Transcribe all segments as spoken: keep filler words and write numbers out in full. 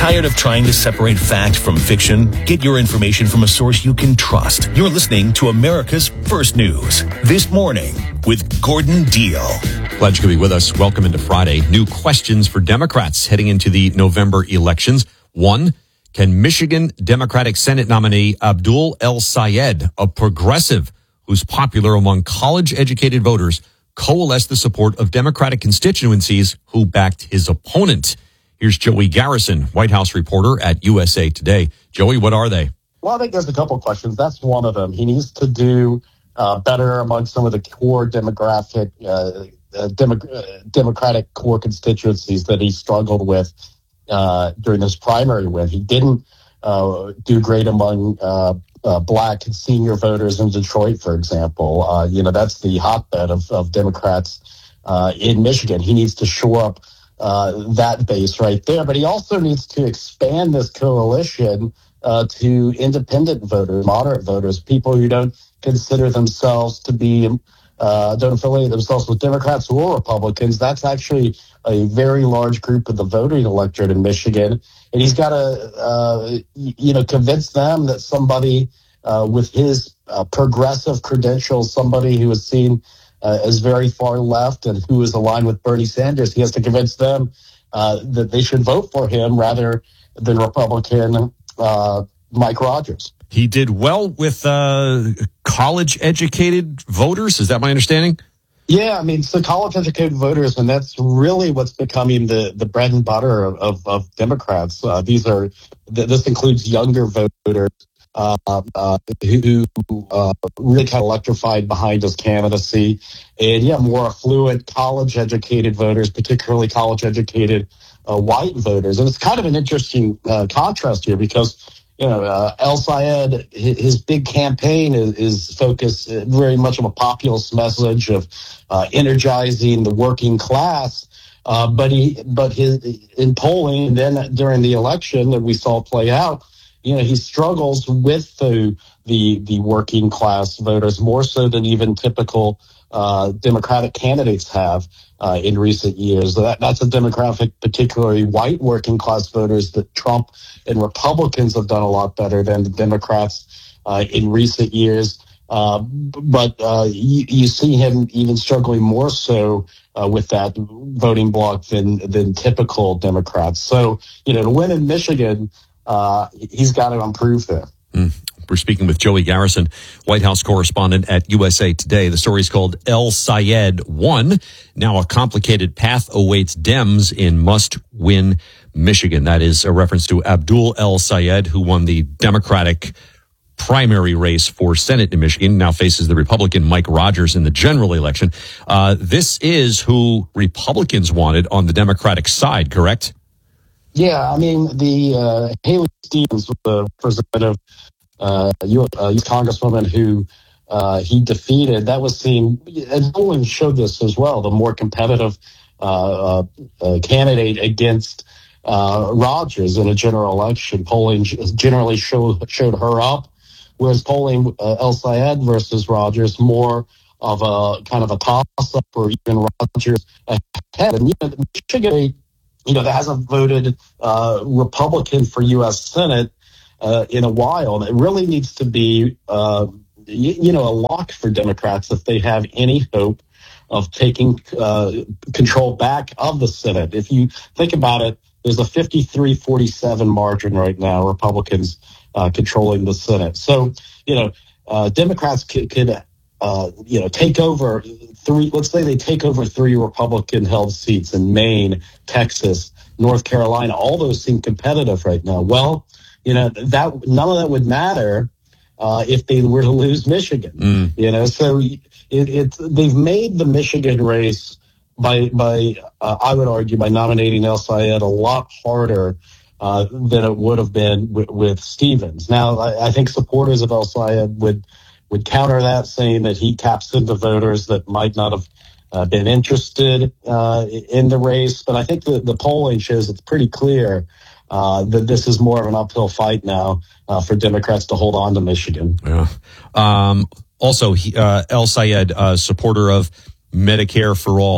Tired of trying to separate fact from fiction? Get your information from a source you can trust. You're listening to America's First News This Morning with Gordon Deal. Glad you could be with us. Welcome into Friday. New questions for Democrats heading into the November elections. One, can Michigan Democratic Senate nominee Abdul El-Sayed, a progressive who's popular among college-educated voters, coalesce the support of Democratic constituencies who backed his opponent? Here's Joey Garrison, White House reporter at U S A Today. Joey, what are they? Well, I think there's a couple of questions. That's one of them. He needs to do uh, better among some of the core demographic, uh, uh, Demo- uh, Democratic core constituencies that he struggled with uh, during this primary win. He didn't uh, do great among uh, uh, black senior voters in Detroit, for example. Uh, you know, that's the hotbed of, of Democrats uh, in Michigan. He needs to shore up uh, that base right there. But he also needs to expand this coalition uh, to independent voters, moderate voters, people who don't consider themselves to be, uh, don't affiliate themselves with Democrats or Republicans. That's actually a very large group of the voting electorate in Michigan. And he's got to, uh, you know, convince them that somebody uh, with his uh, progressive credentials, somebody who is seen uh, as very far left and who is aligned with Bernie Sanders, he has to convince them uh, that they should vote for him rather than Republican uh, Mike Rogers. He did well with uh, college-educated voters. Is that my understanding? Yeah, I mean, so college-educated voters, and that's really what's becoming the, the bread and butter of, of, of Democrats. Uh, these are th- this includes younger voters uh, uh, who uh, really kind of electrified behind his candidacy, and yeah, more affluent college-educated voters, particularly college-educated uh, white voters. And it's kind of an interesting uh, contrast here because, you know, uh, El-Sayed, his big campaign is, is focused very much on a populist message of uh, energizing the working class. Uh, but he, but his in polling, and then during the election that we saw play out, you know, he struggles with the the, the working class voters more so than even typical uh, Democratic candidates have uh, in recent years. That, that's a demographic, particularly white working class voters, that Trump and Republicans have done a lot better than the Democrats uh, in recent years. Uh, but uh, you, you see him even struggling more so uh, with that voting bloc than than typical Democrats. So, you know, to win in Michigan, uh, he's got to improve there. Mm. We're speaking with Joey Garrison, White House correspondent at U S A Today. The story is called El-Sayed Won. Now a complicated path awaits Dems in must-win Michigan. That is a reference to Abdul El-Sayed, who won the Democratic primary race for Senate in Michigan, now faces the Republican Mike Rogers in the general election. Uh, this is who Republicans wanted on the Democratic side, correct? Yeah, I mean, the uh, Haley Stevens, the representative, uh, U S Congresswoman who uh, he defeated, that was seen, and polling showed this as well, the more competitive uh, uh, uh, candidate against uh, Rogers in a general election. Polling generally showed, showed her up, whereas polling uh, El-Sayed versus Rogers more of a kind of a toss-up or even Rogers ahead. And, you know, Michigan, you know, that hasn't voted uh, Republican for U S Senate uh, in a while. And it really needs to be, uh, you, you know, a lock for Democrats if they have any hope of taking uh, control back of the Senate. If you think about it, there's a fifty-three forty-seven margin right now, Republicans uh, controlling the Senate. So, you know, uh, Democrats could, could uh, you know, take over three, let's say they take over three Republican-held seats in Maine, Texas, North Carolina. All those seem competitive right now. Well, you know, that none of that would matter uh, if they were to lose Michigan. Mm. You know, so it, it they've made the Michigan race by by uh, I would argue by nominating El-Sayed a lot harder uh, than it would have been with, with Stevens. Now, I, I think supporters of El-Sayed would would counter that, saying that he taps into voters that might not have uh, been interested uh, in the race. But I think the, the polling shows it's pretty clear uh, that this is more of an uphill fight now uh, for Democrats to hold on to Michigan. Yeah. Um, also, he, uh, El-Sayed, uh, supporter of Medicare for all,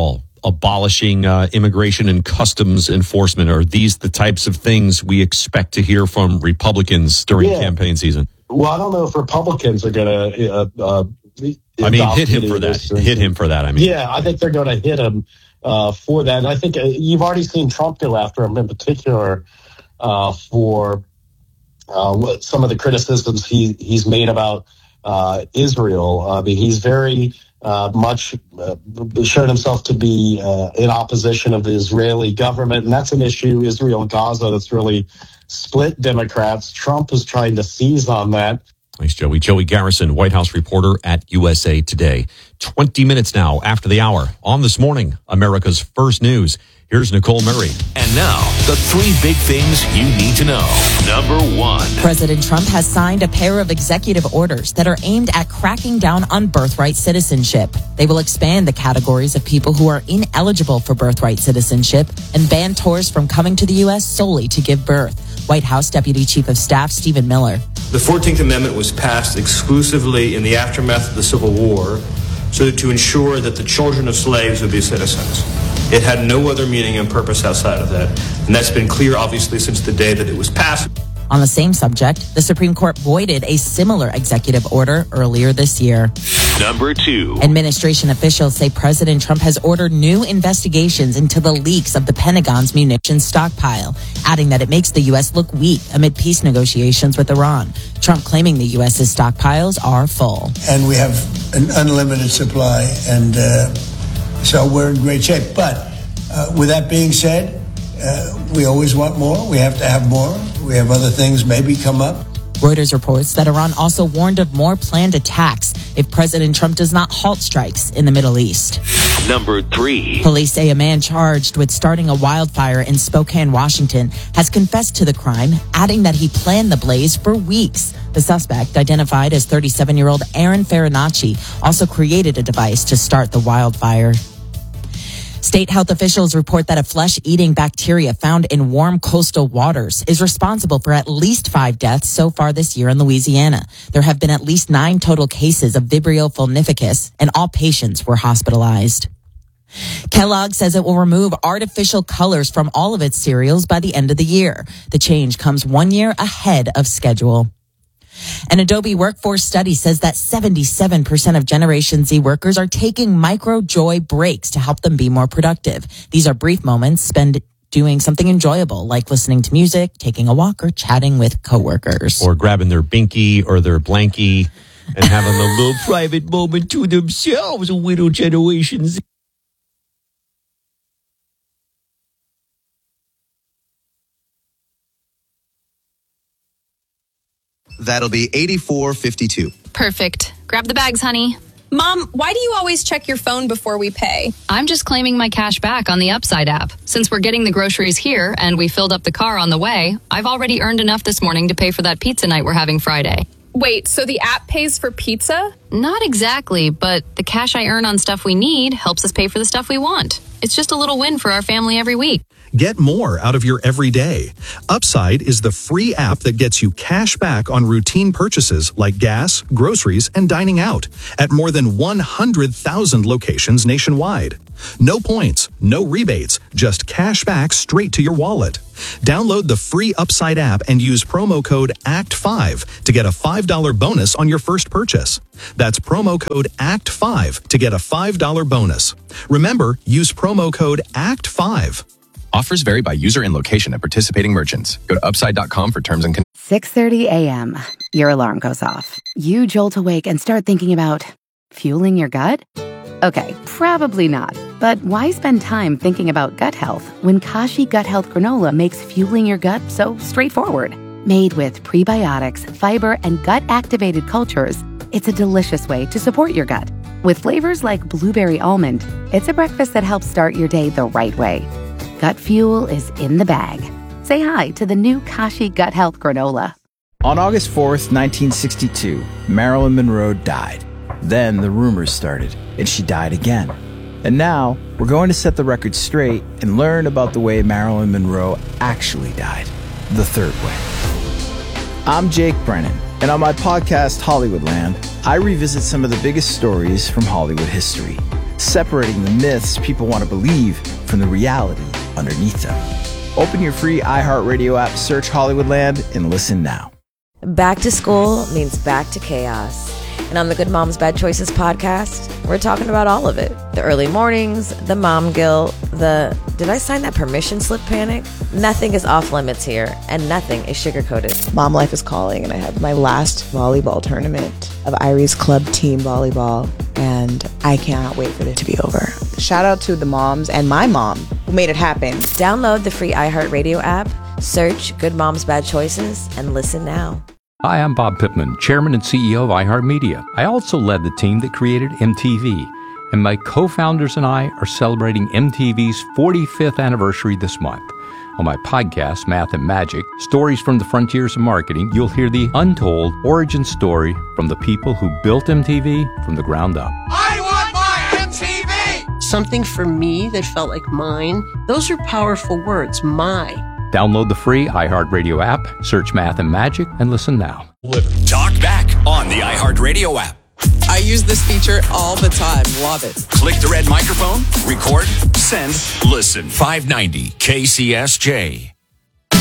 abolishing uh, immigration and customs enforcement? Are these the types of things we expect to hear from Republicans during Yeah. campaign season? Well, I don't know if Republicans are going to. Uh, uh, I mean, hit him for that. Hit him for that. I mean, yeah, I think they're going to hit him uh, for that. And I think uh, you've already seen Trump go after him in particular uh, for uh, what some of the criticisms he he's made about uh, Israel. I mean, he's very uh, much uh, shown himself to be uh, in opposition of the Israeli government, and that's an issue, Israel and Gaza, that's really split Democrats. Trump is trying to seize on that. Thanks, Joey. Joey Garrison, White House reporter at U S A Today. twenty minutes now after the hour. On This Morning, America's First News. Here's Nicole Murray. And now, the three big things you need to know. Number one. President Trump has signed a pair of executive orders that are aimed at cracking down on birthright citizenship. They will expand the categories of people who are ineligible for birthright citizenship and ban tourists from coming to the U S solely to give birth. White House Deputy Chief of Staff Stephen Miller. The fourteenth Amendment was passed exclusively in the aftermath of the Civil War so that to ensure that the children of slaves would be citizens. It had no other meaning and purpose outside of that. And that's been clear, obviously, since the day that it was passed. On the same subject, the Supreme Court voided a similar executive order earlier this year. Number two. Administration officials say President Trump has ordered new investigations into the leaks of the Pentagon's munitions stockpile, adding that it makes the U S look weak amid peace negotiations with Iran. Trump claiming the U S's stockpiles are full. And we have an unlimited supply, and uh, so we're in great shape. But uh, with that being said, uh, we always want more. We have to have more. We have other things maybe come up. Reuters reports that Iran also warned of more planned attacks if President Trump does not halt strikes in the Middle East. Number three. Police say a man charged with starting a wildfire in Spokane, Washington, has confessed to the crime, adding that he planned the blaze for weeks. The suspect, identified as thirty-seven-year-old Aaron Farinacci, also created a device to start the wildfire. State health officials report that a flesh-eating bacteria found in warm coastal waters is responsible for at least five deaths so far this year in Louisiana. There have been at least nine total cases of Vibrio vulnificus, and all patients were hospitalized. Kellogg says it will remove artificial colors from all of its cereals by the end of the year. The change comes one year ahead of schedule. An Adobe workforce study says that seventy-seven percent of Generation Z workers are taking micro-joy breaks to help them be more productive. These are brief moments spent doing something enjoyable, like listening to music, taking a walk, or chatting with coworkers. Or grabbing their binky or their blankie and having a little private moment to themselves, widow Generation Z. That'll be eighty-four fifty-two. Perfect. Grab the bags, honey. Mom, why do you always check your phone before we pay? I'm just claiming my cash back on the Upside app. Since we're getting the groceries here and we filled up the car on the way, I've already earned enough this morning to pay for that pizza night we're having Friday. Wait, so the app pays for pizza? Not exactly, but the cash I earn on stuff we need helps us pay for the stuff we want. It's just a little win for our family every week. Get more out of your everyday. Upside is the free app that gets you cash back on routine purchases like gas, groceries, and dining out at more than one hundred thousand locations nationwide. No points, no rebates, just cash back straight to your wallet. Download the free Upside app and use promo code A C T five to get a five dollars bonus on your first purchase. That's promo code A C T five to get a five dollars bonus. Remember, use promo code A C T five. Offers vary by user and location at participating merchants. Go to upside dot com for terms and conditions. six thirty a.m. Your alarm goes off. You jolt awake and start thinking about fueling your gut? Okay, probably not. But why spend time thinking about gut health when Kashi Gut Health Granola makes fueling your gut so straightforward? Made with prebiotics, fiber, and gut-activated cultures, it's a delicious way to support your gut. With flavors like blueberry almond, it's a breakfast that helps start your day the right way. Gut fuel is in the bag. Say hi to the new Kashi Gut Health Granola. On August fourth, nineteen sixty-two, Marilyn Monroe died. Then the rumors started, and she died again. And now, we're going to set the record straight and learn about the way Marilyn Monroe actually died, the third way. I'm Jake Brennan, and on my podcast, Hollywoodland, I revisit some of the biggest stories from Hollywood history. separating the myths people want to believe from the reality underneath them. Open your free iHeartRadio app, search Hollywoodland, and listen now. Back to school means back to chaos. And on the Good Moms Bad Choices podcast, we're talking about all of it. The early mornings, the mom guilt, the did I sign that permission slip panic? Nothing is off limits here, and nothing is sugar-coated. Mom life is calling, and I have my last volleyball tournament of Irie's club team volleyball, and I cannot wait for it to be over. Shout out to the moms and my mom who made it happen. Download the free iHeartRadio app, search Good Moms Bad Choices, and listen now. Hi, I'm Bob Pittman, Chairman and C E O of iHeartMedia. I also led the team that created M T V, and my co-founders and I are celebrating M T V's forty-fifth anniversary this month. On my podcast, Math and Magic, Stories from the Frontiers of Marketing, you'll hear the untold origin story from the people who built M T V from the ground up. I want my M T V! Something for me that felt like mine. Those are powerful words, my. Download the free iHeartRadio app, search Math and Magic, and listen now. Talk back on the iHeartRadio app. I use this feature all the time. Love it. Click the red microphone, record, send, listen. five ninety K C S J. So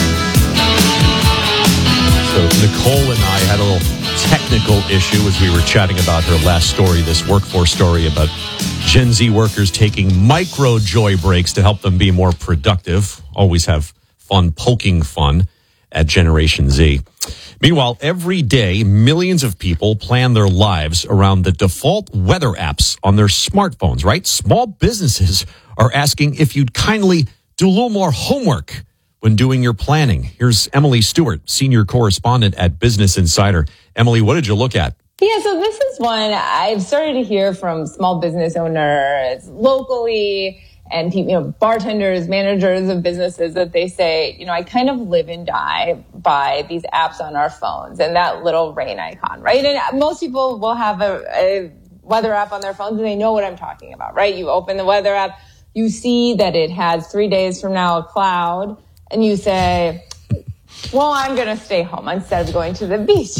Nicole and I had a little technical issue as we were chatting about her last story, this workforce story about Gen Z workers taking micro joy breaks to help them be more productive. Always have fun poking fun at Generation Z. Meanwhile, every day, millions of people plan their lives around the default weather apps on their smartphones, right? Small businesses are asking if you'd kindly do a little more homework when doing your planning. Here's Emily Stewart, senior correspondent at Business Insider. Emily, what did you look at? Yeah, so this is one I've started to hear from small business owners locally and people, you know, bartenders, managers of businesses that they say, you know, I kind of live and die by these apps on our phones and that little rain icon, right? And most people will have a, a weather app on their phones and they know what I'm talking about, right? You open the weather app, you see that it has three days from now a cloud, and you say, well, I'm going to stay home instead of going to the beach.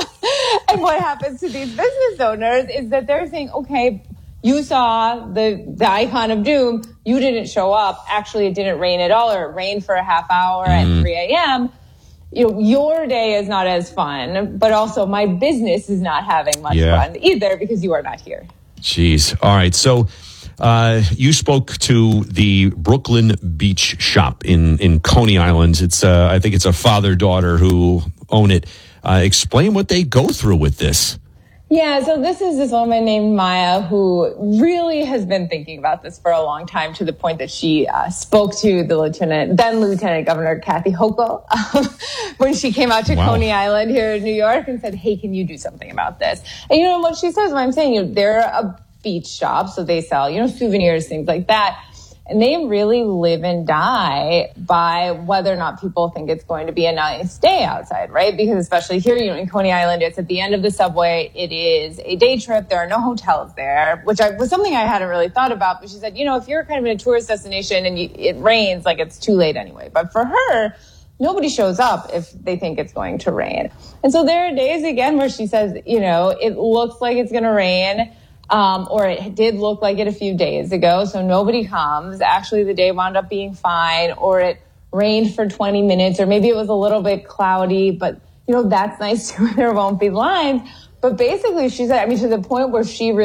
And what happens to these business owners is that they're saying, okay, you saw the, the icon of doom. You didn't show up. Actually, it didn't rain at all, or it rained for a half hour mm. at three a.m. You know, your day is not as fun, but also my business is not having much yeah. fun either because you are not here. Jeez. All right. So uh, you spoke to the Brooklyn Beach Shop in, in Coney Island. It's uh, I think it's a father-daughter who own it. Uh, explain what they go through with this. Yeah, so this is this woman named Maya who really has been thinking about this for a long time, to the point that she uh, spoke to the lieutenant, then Lieutenant Governor Kathy Hochul um, when she came out to wow. Coney Island here in New York and said, hey, can you do something about this? And you know what she says, what I'm saying, you know, they're a beach shop, so they sell, you know, souvenirs, things like that. And they really live and die by whether or not people think it's going to be a nice day outside, right? Because especially here, you know, in Coney Island, it's at the end of the subway. It is a day trip. There are no hotels there, which I, was something I hadn't really thought about. But she said, you know, if you're kind of in a tourist destination and you, it rains, like it's too late anyway. But for her, nobody shows up if they think it's going to rain. And so there are days, again, where she says, you know, it looks like it's going to rain. Um, or it did look like it a few days ago, so nobody comes. Actually, the day wound up being fine, or it rained for twenty minutes, or maybe it was a little bit cloudy, but, you know, that's nice too. There won't be lines. But basically, she said, I mean, to the point where she really